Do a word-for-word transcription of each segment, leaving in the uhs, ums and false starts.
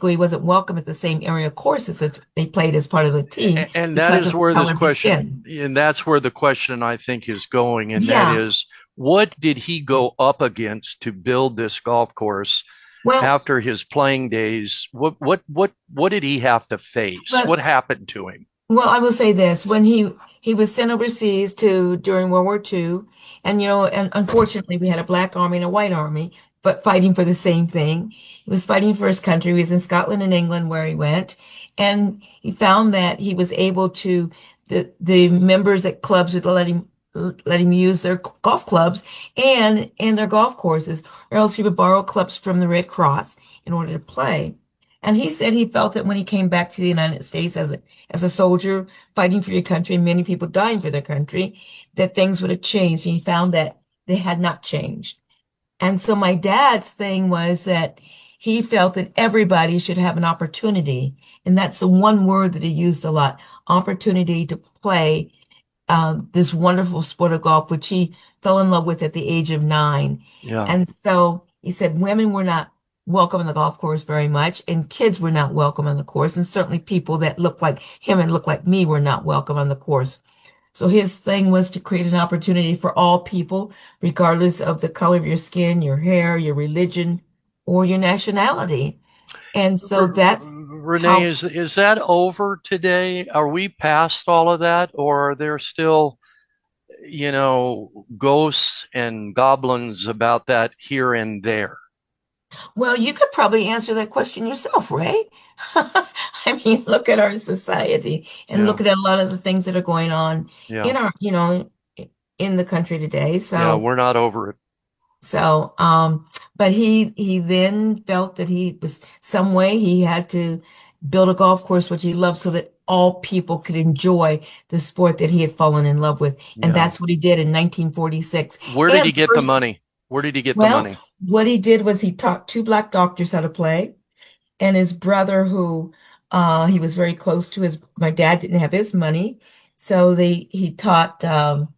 school, he wasn't welcome at the same area courses if they played as part of the team And that because is of the where this color of his question, skin. and that's where the question I think is going, and that Yeah. is, what did he go up against to build this golf course Well, after his playing days? What what what what did he have to face? What but happened to him? well, I will say this: when he he was sent overseas to during World War Two, and you know, and unfortunately, we had a black army and a white army, but fighting for the same thing. He was fighting for his country. He was in Scotland and England where he went, and he found that he was able to the the members at clubs would let him let him use their golf clubs and and their golf courses, or else he would borrow clubs from the Red Cross in order to play. And he said he felt that when he came back to the United States as a as a soldier fighting for your country and many people dying for their country, that things would have changed. And he found that they had not changed. And so my dad's thing was that he felt that everybody should have an opportunity. And that's the one word that he used a lot, opportunity to play um, this wonderful sport of golf, which he fell in love with at the age of nine. Yeah. And so he said women were not welcome on the golf course very much, and kids were not welcome on the course, and certainly people that looked like him and looked like me were not welcome on the course. So his thing was to create an opportunity for all people, regardless of the color of your skin, your hair, your religion, or your nationality. And so that's Renee, how. is is that over today? Are we past all of that, or are there still, you know, ghosts and goblins about that here and there? Well, you could probably answer that question yourself, Ray. I mean, look at our society and Yeah. look at a lot of the things that are going on Yeah. in our, you know, in the country today. Yeah, So, we're not over it. so, um, but he he then felt that he was some way he had to build a golf course which he loved so that all people could enjoy the sport that he had fallen in love with. And Yeah. that's what he did in nineteen forty-six. Where did he And get the first, money? Where did he get the well, money? what he did was he taught two black doctors how to play. And his brother, who uh, he was very close to, his my dad didn't have his money, so they he taught um,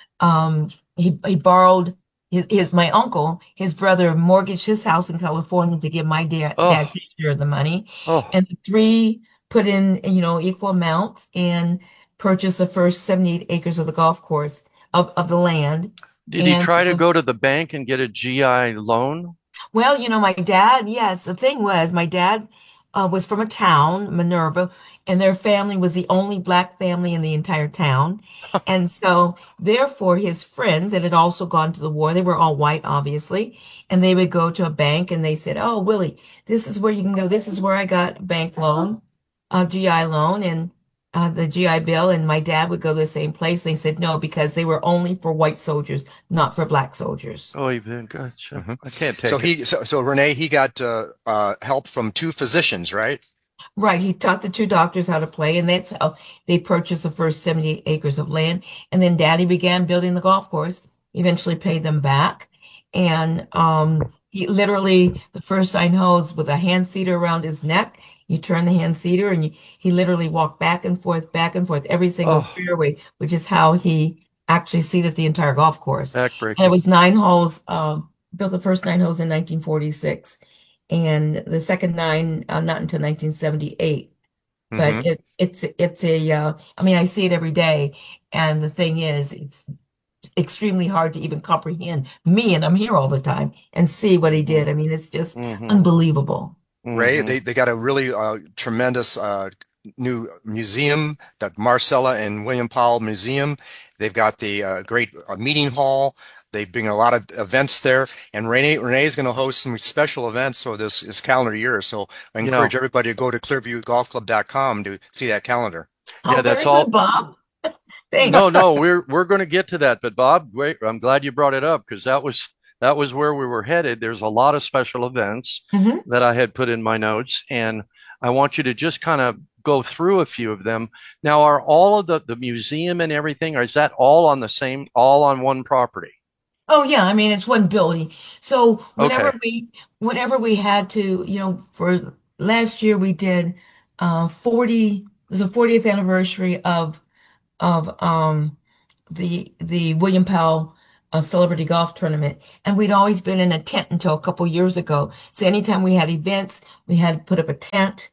um, he he borrowed his, his my uncle, his brother mortgaged his house in California to give my dad dad Oh, his share of the money, oh, and the three put in you know equal amounts and purchased the first seventy-eight acres of the golf course of of the land. did he And try it to was go to the bank and get a G I loan? well, you know, my dad, yes, the thing was, my dad uh, was from a town, Minerva, and their family was the only black family in the entire town. And so, therefore, his friends that had also gone to the war, they were all white, obviously, and they would go to a bank and they said, "Oh, Willie, this is where you can go. This is where I got a bank loan, a G I loan, and uh, the G I Bill." And my dad would go to the same place. They said no because they were only for white soldiers, not for black soldiers. Oh, even gotcha. hmm I can't So take it. he, so, so Renee, he got uh, uh, help from two physicians, right? Right. He taught the two doctors how to play, and that's how they purchased the first seventy acres of land. And then Daddy began building the golf course, eventually paid them back. And um, he literally, the first nine holes with a hand seater around his neck, you turn the hand seater and you, he literally walked back and forth, back and forth, every single Oh, fairway, which is how he actually seated the entire golf course. And it backbreaking. was nine holes, um, built the first nine holes in nineteen forty-six and the second nine uh, not until nineteen seventy-eight. But hmm it's it's it's a uh, I mean I see it every day, and the thing is it's extremely hard to even comprehend me, and I'm here all the time and see what he did. I mean it's just Mm-hmm. unbelievable. Ray, Mm-hmm. they, they got a really uh, tremendous uh, new museum, that Marcella and William Powell Museum. They've got the uh, great uh, meeting hall. They bring a lot of events there, and Renee Renee is going to host some special events for this, this calendar year. So I Yeah. encourage everybody to go to clearview golf club dot com to see that calendar. Yeah, Oh, that's very good, all. Bob. No, Thanks. no, we're we're going to get to that, but Bob, great. I'm glad you brought it up because that was that was where we were headed. There's a lot of special events hmm that I had put in my notes, and I want you to just kind of go through a few of them. Now, are all of the the museum and everything, or is that all on the same, all on one property? Oh yeah, I mean it's one building. So Okay. whenever we whenever we had to, you know, for last year we did uh forty, it was a fortieth anniversary of of um the the William Powell a celebrity golf tournament, and we'd always been in a tent until a couple years ago. So anytime we had events, we had to put up a tent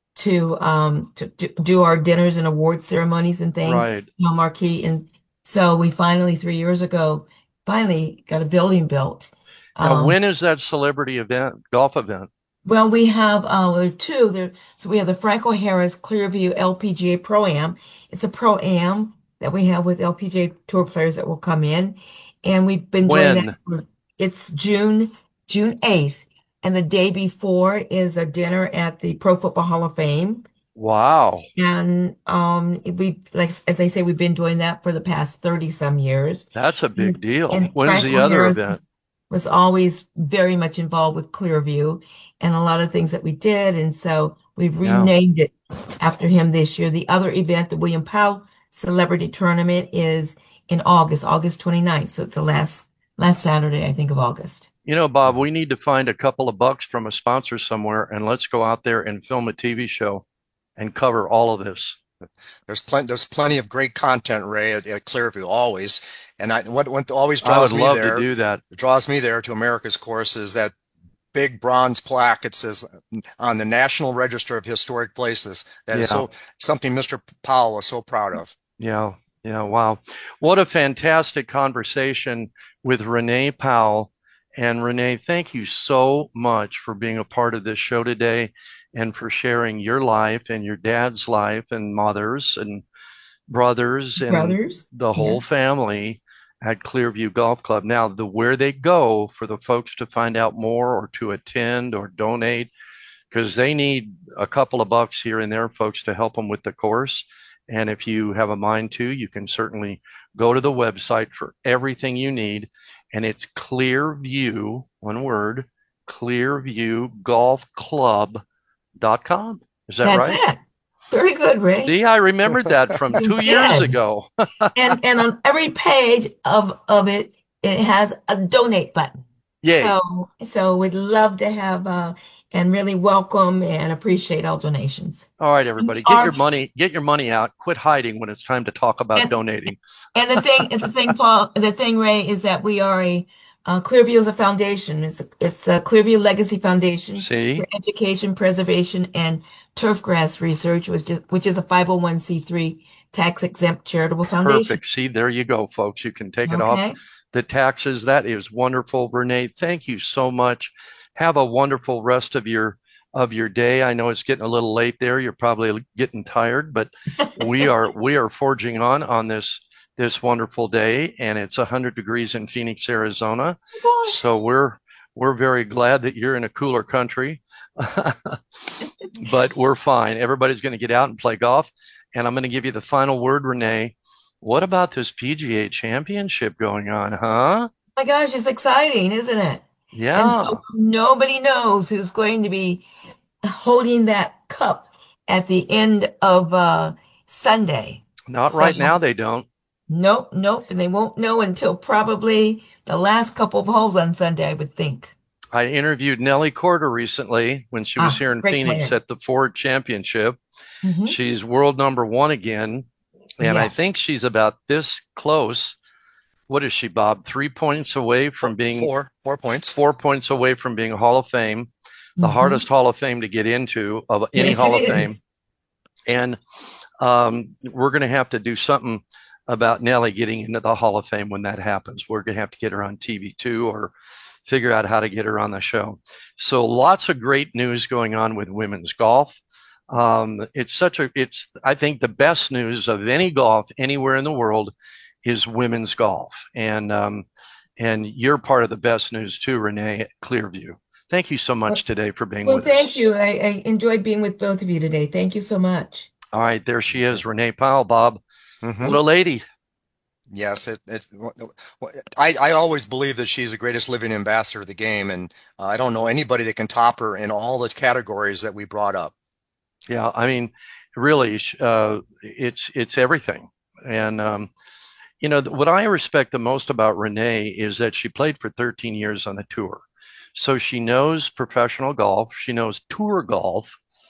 to um to, to do our dinners and award ceremonies and things, Right. you know, marquee. And so we finally three years ago finally got a building built. Now, Um, when is that celebrity event, golf event? well, we have uh well, there are two there. So we have the Franco Harris Clearview L P G A Pro-Am. It's a Pro-Am that we have with L P G A Tour players that will come in, and we've been doing that. When? For, it's June June eighth, and the day before is a dinner at the Pro Football Hall of Fame. Wow. And um, we like as I say, we've been doing that for the past thirty some years. That's a big And, deal. and When's the Franco other Harris event? was always very much involved with Clearview and a lot of things that we did. And so we've Yeah. renamed it after him this year. The other event, the William Powell Celebrity Tournament, is in August, August twenty-ninth. So it's the last last Saturday, I think, of August. You know, Bob, we need to find a couple of bucks from a sponsor somewhere and let's go out there and film a T V show and cover all of this. There's plenty there's plenty of great content, Ray, at, at Clearview always. And I what what always I would draws me love to there, do that. draws me there to America's Course is that big bronze plaque. It says on the National Register of Historic Places. That is Yeah. so something Mister Powell was so proud of. Yeah. Yeah. Wow. What a fantastic conversation with Renee Powell. And Renee, thank you so much for being a part of this show today and for sharing your life and your dad's life and mother's and brothers and Brothers. the Yeah. whole family at Clearview Golf Club. Now, the where they go for the folks to find out more or to attend or donate, because they need a couple of bucks here and there, folks, to help them with the course. And if you have a mind to, you can certainly go to the website for everything you need. And it's Clearview, one word, clearview golf club dot com. Is that That's right? it. Very good, Ray. See, I remembered that from You two years did. ago. And and on every page of of it, it has a donate button. Yay. So so we'd love to have uh and really welcome and appreciate all donations. All right, everybody, get Our your money, get your money out. Quit hiding when it's time to talk about and donating. and the thing and the thing, Paul, the thing, Ray, is that we are a uh, Clearview is a foundation. It's a, it's a Clearview Legacy Foundation See? for Education, Preservation, and Turfgrass Research, which is which is a five oh one c three tax exempt charitable foundation. Perfect. See, there you go, folks. You can take it off Okay. the taxes. That is wonderful. Renee, thank you so much. Have a wonderful rest of your of your day. I know it's getting a little late there. You're probably getting tired, but we are we are forging on on this this wonderful day, and it's one hundred degrees in Phoenix, Arizona. Gosh. So we're we're very glad that you're in a cooler country. But we're fine. Everybody's going to get out and play golf. And I'm going to give you the final word, Renee. What about this P G A championship going on, huh? My gosh, it's exciting, isn't it? And Yeah. so nobody knows who's going to be holding that cup at the end of uh, Sunday. Not So right now, they don't. nope, nope, and they won't know until probably the last couple of holes on Sunday, I would think. I interviewed Nelly Corder recently when she was Ah, here in great Phoenix player. at the Ford Championship. Hmm. She's world number one again. And I Yes. think she's about this close. What is she, Bob? Three points away from being Four, four points. four points away from being Hall of Fame, the Hmm. hardest Hall of Fame to get into of any Yes, Hall it of Fame. is. And um, we're going to have to do something about Nelly getting into the Hall of Fame when that happens. We're going to have to get her on T V too, or figure out how to get her on the show. So lots of great news going on with women's golf. Um, it's such a, it's, I think the best news of any golf anywhere in the world is women's golf. And, um, and you're part of the best news too, Renee, at Clearview. Thank you so much today for being Well, with thank us. you. I, I enjoyed being with both of you today. Thank you so much. All right, there she is, Renee Powell, Bob. Mhm. What a lady. Yes, it, it, I, I always believe that she's the greatest living ambassador of the game, and uh, I don't know anybody that can top her in all the categories that we brought up. Yeah, I mean, really, sh- uh, it's it's everything. And um, you know, th- what I respect the most about Renee is that she played for thirteen years on the tour. So she knows professional golf, she knows tour golf,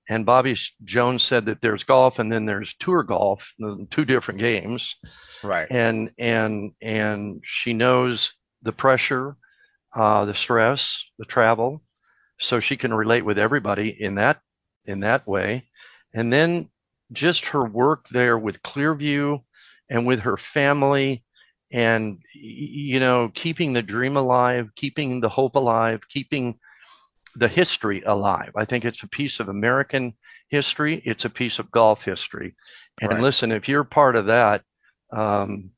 And Bobby Jones said that there's golf and then there's tour golf, two different games. Right. And and and she knows the pressure, uh, the stress, the travel, so she can relate with everybody in that in that way. And then just her work there with Clearview and with her family, and you know, keeping the dream alive, keeping the hope alive, keeping the history alive. I think it's a piece of American history. It's a piece of golf history. And Right. listen, if you're part of that, um,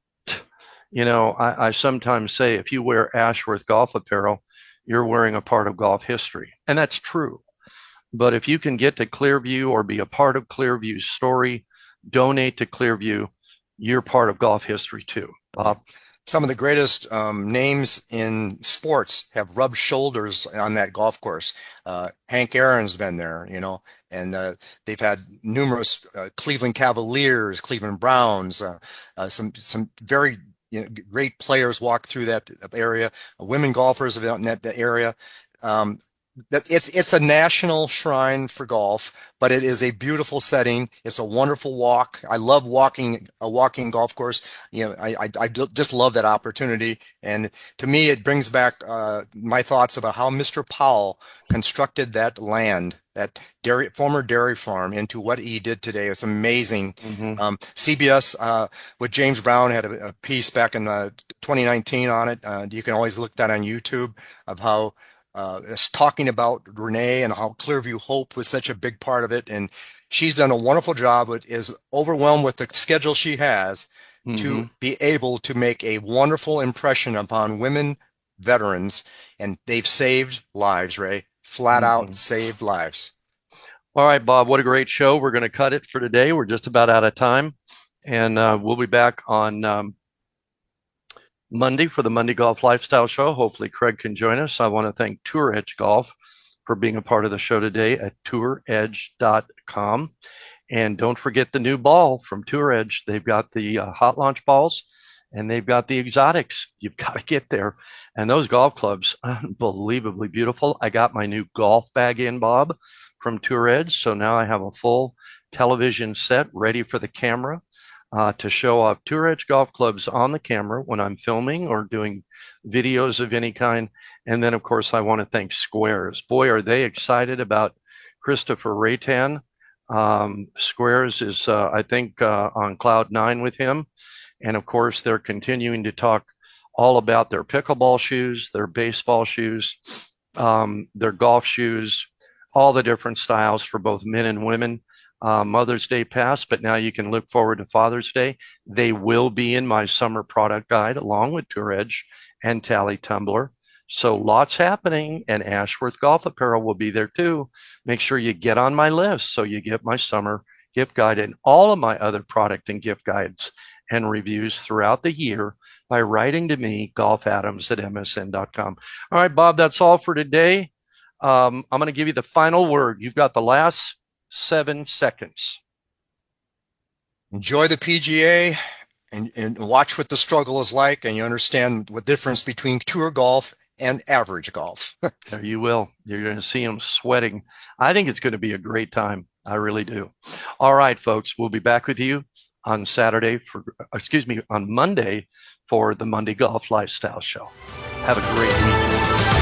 you know, I, I sometimes say if you wear Ashworth golf apparel, you're wearing a part of golf history. And that's true. But if you can get to Clearview or be a part of Clearview's story, donate to Clearview, you're part of golf history too. Bob? Some of the greatest um, names in sports have rubbed shoulders on that golf course. Uh, Hank Aaron's been there, you know, and uh, they've had numerous uh, Cleveland Cavaliers, Cleveland Browns, uh, uh, some some very you know, great players walk through that area. Uh, women golfers have been in that, that area. Um, that it's it's a national shrine for golf, but it is a beautiful setting. It's a wonderful walk. I love walking a walking golf course. You know, I I, I just love that opportunity, and to me, it brings back uh, my thoughts about how Mister Powell constructed that land, that dairy former dairy farm, into what he did today. It's amazing. Mm-hmm. um, C B S uh, with James Brown had a, a piece back in uh, twenty nineteen on it. Uh, you can always look that on YouTube of how. Uh, it's talking about Renee and how Clearview Hope was such a big part of it. And she's done a wonderful job, but is overwhelmed with the schedule she has mm-hmm. to be able to make a wonderful impression upon women veterans. And they've saved lives, Ray. Flat mm-hmm. out saved lives. All right, Bob, what a great show. We're going to cut it for today. We're just about out of time. And uh, we'll be back on um, Monday for the Monday Golf Lifestyle Show. Hopefully Craig can join us. I want to thank Tour Edge Golf for being a part of the show today at tour edge dot com. And don't forget the new ball from Tour Edge. They've got the uh, hot launch balls and they've got the exotics. You've got to get there. And those golf clubs, unbelievably beautiful. I got my new golf bag in, Bob, from Tour Edge. So now I have a full television set ready for the camera. Uh, to show off Tour Edge golf clubs on the camera when I'm filming or doing videos of any kind. And then, of course, I want to thank Squares. Boy, are they excited about Christopher Raytan. Um, Squares is, uh, I think, uh, on cloud nine with him. And, of course, they're continuing to talk all about their pickleball shoes, their baseball shoes, um, their golf shoes, all the different styles for both men and women. Uh, Mother's Day passed, but now you can look forward to Father's Day. They will be in my summer product guide along with Tour Edge and Tally Tumbler. So lots happening, and Ashworth Golf Apparel will be there too. Make sure you get on my list so you get my summer gift guide and all of my other product and gift guides and reviews throughout the year by writing to me, golf adams at m s n dot com. All right, Bob, that's all for today. Um, I'm going to give you the final word. You've got the last seven seconds. Enjoy the P G A and, and watch what the struggle is like, and you understand the difference between tour golf and average golf. There you will. You're going to see them sweating. I think it's going to be a great time. I really do. All right, folks, we'll be back with you on Saturday for, excuse me, on Monday for the Monday Golf Lifestyle Show. Have a great weekend.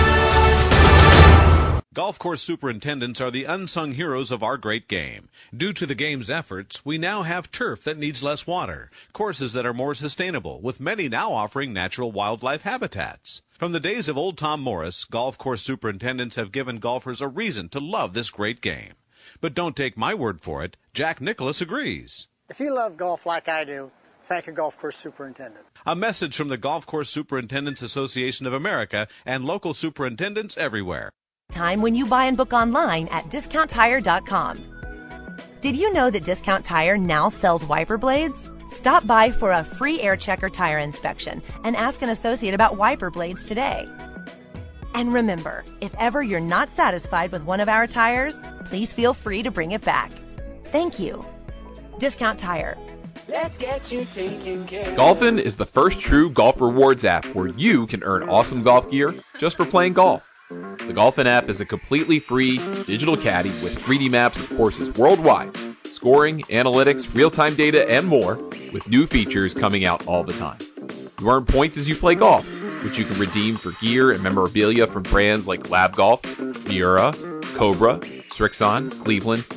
Golf course superintendents are the unsung heroes of our great game. Due to the game's efforts, we now have turf that needs less water, courses that are more sustainable, with many now offering natural wildlife habitats. From the days of old Tom Morris, golf course superintendents have given golfers a reason to love this great game. But don't take my word for it. Jack Nicklaus agrees. If you love golf like I do, thank a golf course superintendent. A message from the Golf Course Superintendents Association of America and local superintendents everywhere. Time when you buy and book online at discount tire dot com. Did you know that Discount Tire now sells wiper blades? Stop by for a free air checker tire inspection and ask an associate about wiper blades today. And remember, if ever you're not satisfied with one of our tires, please feel free to bring it back. Thank you. Discount Tire. Let's get you taken care of. Golfin is the first true golf rewards app where you can earn awesome golf gear just for playing golf. The Golfin app is a completely free digital caddy with three D maps of courses worldwide, scoring, analytics, real-time data, and more, with new features coming out all the time. You earn points as you play golf, which you can redeem for gear and memorabilia from brands like Lab Golf, Miura, Cobra, Strixon, Cleveland,